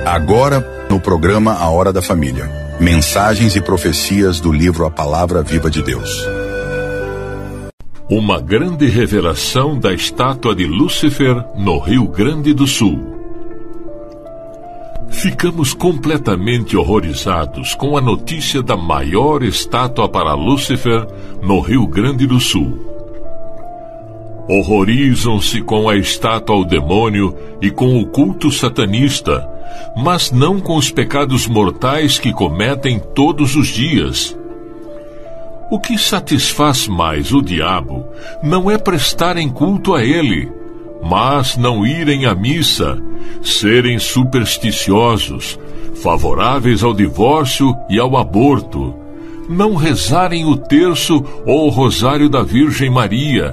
Agora, no programa A Hora da Família. Mensagens e profecias do livro A Palavra Viva de Deus. Uma grande revelação da estátua de Lúcifer no Rio Grande do Sul. Ficamos completamente horrorizados com a notícia da maior estátua para Lúcifer no Rio Grande do Sul. Horrorizam-se com a estátua ao demônio e com o culto satanista, mas não com os pecados mortais que cometem todos os dias. O que satisfaz mais o diabo não é prestarem culto a ele, mas não irem à missa, serem supersticiosos, favoráveis ao divórcio e ao aborto, não rezarem o terço ou o rosário da Virgem Maria,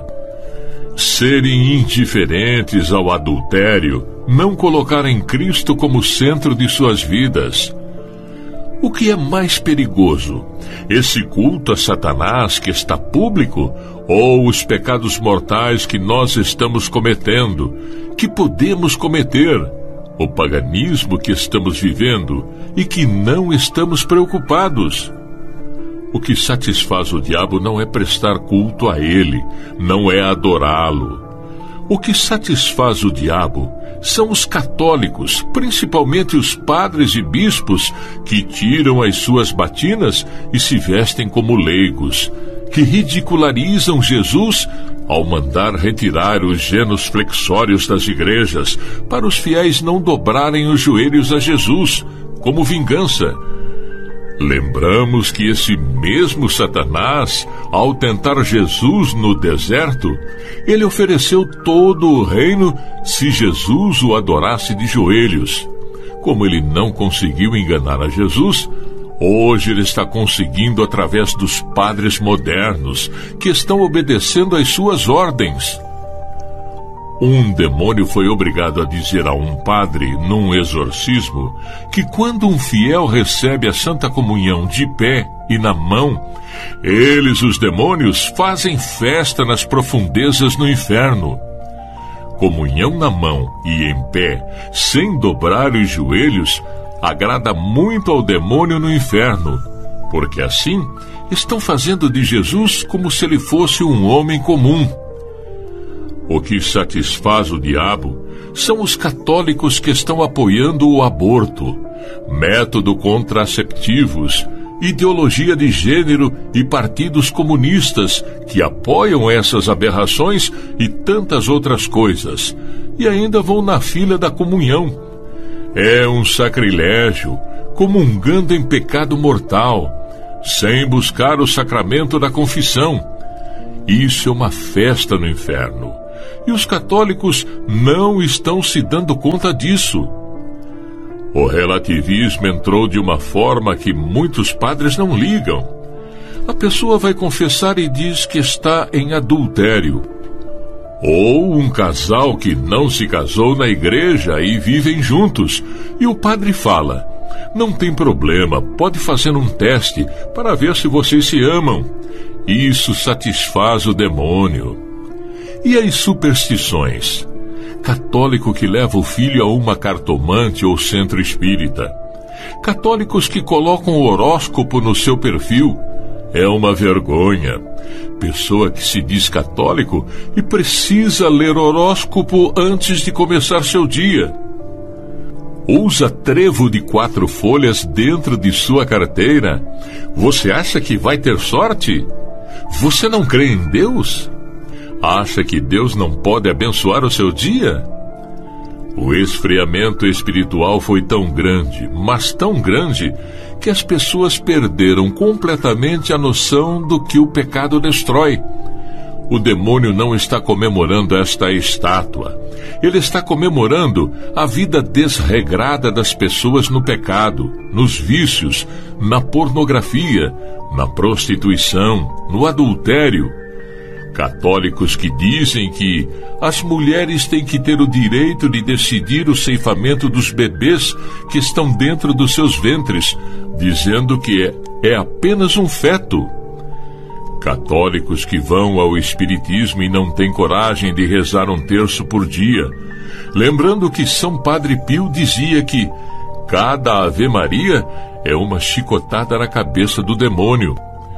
serem indiferentes ao adultério, não colocarem Cristo como centro de suas vidas. O que é mais perigoso? Esse culto a Satanás que está público ou os pecados mortais que nós estamos cometendo, que podemos cometer? O paganismo que estamos vivendo e que não estamos preocupados? O que satisfaz o diabo não é prestar culto a ele, não é adorá-lo. O que satisfaz o diabo são os católicos, principalmente os padres e bispos, que tiram as suas batinas e se vestem como leigos, que ridicularizam Jesus ao mandar retirar os genuflexórios das igrejas para os fiéis não dobrarem os joelhos a Jesus, como vingança. Lembramos que esse mesmo Satanás, ao tentar Jesus no deserto, ele ofereceu todo o reino se Jesus o adorasse de joelhos. Como ele não conseguiu enganar a Jesus, hoje ele está conseguindo através dos padres modernos, que estão obedecendo às suas ordens. Um demônio foi obrigado a dizer a um padre, num exorcismo, que quando um fiel recebe a Santa Comunhão de pé e na mão, eles, os demônios, fazem festa nas profundezas no inferno. Comunhão na mão e em pé, sem dobrar os joelhos, agrada muito ao demônio no inferno, porque assim estão fazendo de Jesus como se ele fosse um homem comum. O que satisfaz o diabo são os católicos que estão apoiando o aborto, método contraceptivos, ideologia de gênero e partidos comunistas que apoiam essas aberrações e tantas outras coisas, e ainda vão na fila da comunhão. É um sacrilégio, comungando em pecado mortal, sem buscar o sacramento da confissão. Isso é uma festa no inferno. E os católicos não estão se dando conta disso. O relativismo entrou de uma forma que muitos padres não ligam. A pessoa vai confessar e diz que está em adultério. Ou um casal que não se casou na igreja e vivem juntos, e o padre fala: não tem problema, pode fazer um teste para ver se vocês se amam. Isso satisfaz o demônio. E as superstições? Católico que leva o filho a uma cartomante ou centro espírita. Católicos que colocam o horóscopo no seu perfil. É uma vergonha. Pessoa que se diz católico e precisa ler horóscopo antes de começar seu dia. Usa trevo de 4 folhas dentro de sua carteira. Você acha que vai ter sorte? Você não crê em Deus? Acha que Deus não pode abençoar o seu dia? O esfriamento espiritual foi tão grande, mas tão grande, que as pessoas perderam completamente a noção do que o pecado destrói. O demônio não está comemorando esta estátua. Ele está comemorando a vida desregrada das pessoas no pecado, nos vícios, na pornografia, na prostituição, no adultério. Católicos que dizem que as mulheres têm que ter o direito de decidir o ceifamento dos bebês que estão dentro dos seus ventres, dizendo que é apenas um feto. Católicos que vão ao espiritismo e não têm coragem de rezar um terço por dia, lembrando que São Padre Pio dizia que Cada Ave Maria é uma chicotada na cabeça do demônio.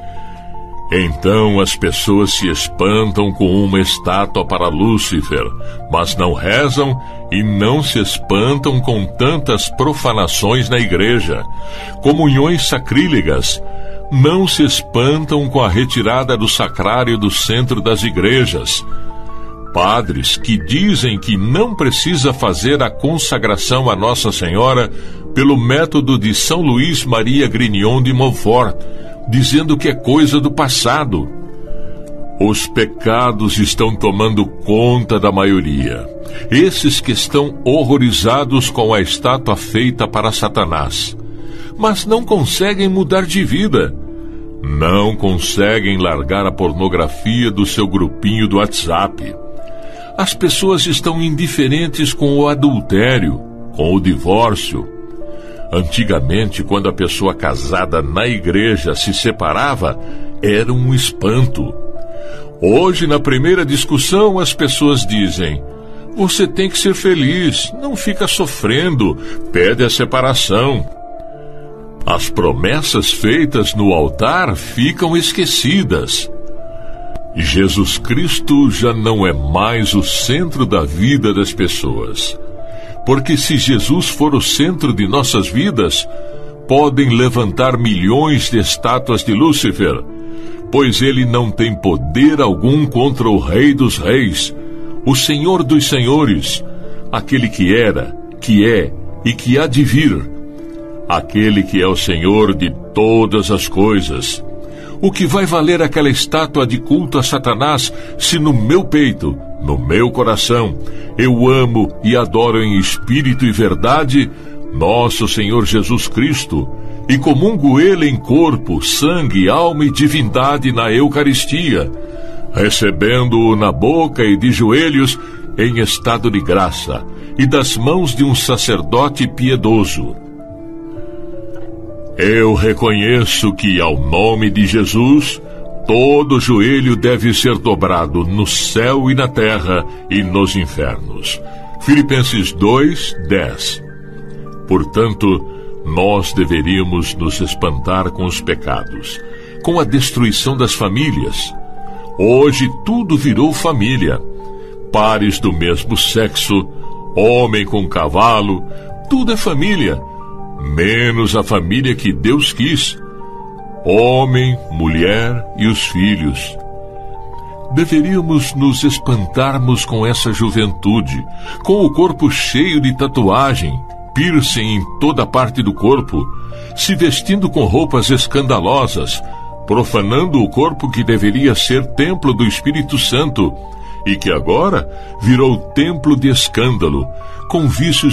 Então as pessoas se espantam com uma estátua para Lúcifer, mas não rezam e não se espantam com tantas profanações na igreja, comunhões sacrílegas. Não se espantam com a retirada do sacrário do centro das igrejas. Padres que dizem que não precisa fazer a consagração a Nossa Senhora pelo método de São Luís Maria Grignion de Montfort, dizendo que é coisa do passado. Os pecados estão tomando conta da maioria. Esses que estão horrorizados com a estátua feita para Satanás, mas não conseguem mudar de vida. Não conseguem largar a pornografia do seu grupinho do WhatsApp. As pessoas estão indiferentes com o adultério, com o divórcio. Antigamente, quando a pessoa casada na igreja se separava, era um espanto. Hoje, na primeira discussão, as pessoas dizem: você tem que ser feliz, não fica sofrendo, pede a separação. As promessas feitas no altar ficam esquecidas. Jesus Cristo já não é mais o centro da vida das pessoas. Porque se Jesus for o centro de nossas vidas, podem levantar milhões de estátuas de Lúcifer, pois ele não tem poder algum contra o Rei dos Reis, o Senhor dos Senhores, aquele que era, que é e que há de vir, aquele que é o Senhor de todas as coisas. O que vai valer aquela estátua de culto a Satanás se no meu peito, no meu coração, eu amo e adoro em espírito e verdade nosso Senhor Jesus Cristo e comungo Ele em corpo, sangue, alma e divindade na Eucaristia, recebendo-o na boca e de joelhos em estado de graça e das mãos de um sacerdote piedoso. Eu reconheço que, ao nome de Jesus, todo joelho deve ser dobrado no céu e na terra e nos infernos. Filipenses 2:10. Portanto, nós deveríamos nos espantar com os pecados, com a destruição das famílias. Hoje tudo virou família. Pares do mesmo sexo, homem com cavalo, tudo é família. Menos a família que Deus quis, homem, mulher e os filhos. Deveríamos nos espantarmos com essa juventude, com o corpo cheio de tatuagem, piercing em toda parte do corpo, se vestindo com roupas escandalosas, profanando o corpo que deveria ser templo do Espírito Santo, e que agora virou templo de escândalo, com vícios